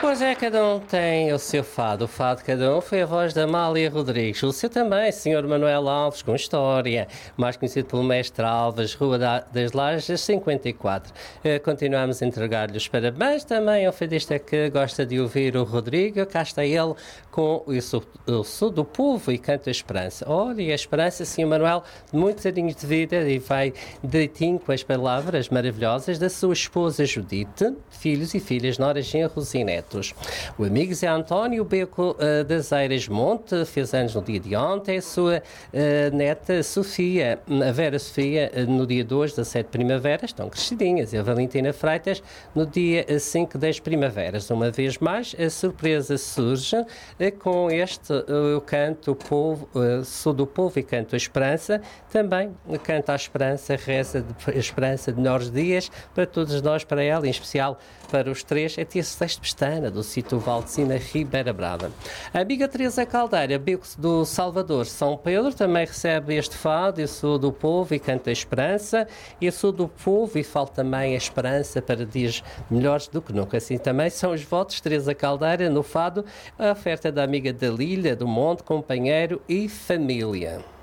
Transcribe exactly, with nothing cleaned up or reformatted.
Pois é, cada um tem o seu fado. O fado de cada um foi a voz da Amália Rodrigues. O seu também, senhor Manuel Alves, com História, mais conhecido pelo Mestre Alves, Rua das Lajes, cinquenta e quatro. Uh, continuamos a entregar-lhe os parabéns também ao fadista que gosta de ouvir o Rodrigo. Cá está ele com o Sou, o Sou do Povo e canta a Esperança. Olha, e a Esperança, senhor Manuel, de muitos aninhos de vida, e vai direitinho com as palavras maravilhosas da sua esposa Judite, filhos e filhas, noras, genros e netos. O amigo Zé António Beco uh, das Eiras Monte fez anos no dia de ontem. A sua uh, neta Sofia, a Vera Sofia, uh, no dia dois das sete primaveras, estão crescidinhas. E a Valentina Freitas no dia cinco das primaveras. Uma vez mais, a surpresa surge uh, com este, uh, eu canto o povo, uh, sou do povo e canto a esperança. Também uh, canta a esperança, reza de, a esperança de melhores dias para todos nós, para ela, em especial para os três, é tia Celeste Pestana, do sítio Valdecina Ribeira Brava. A amiga Teresa Caldeira, Beco do Salvador, São Pedro, também recebe este fado. Eu sou do povo e canto a esperança. Eu sou do povo e falo também a esperança para dias melhores do que nunca. Assim também são os votos. Teresa Caldeira, no fado, a oferta da amiga Dalília, do Monte, companheiro e família.